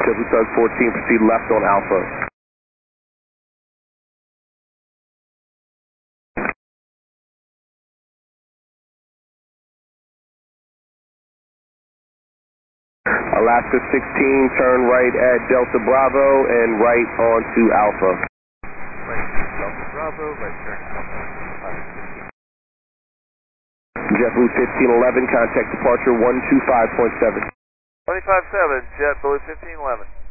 JetBlue Stars 14, proceed left on Alpha. Alaska 16, turn right at Delta Bravo and right onto Alpha. Right, Delta Bravo, right turn Alpha. JetBlue 1511, contact departure 125.7. 25-7, JetBlue 1511.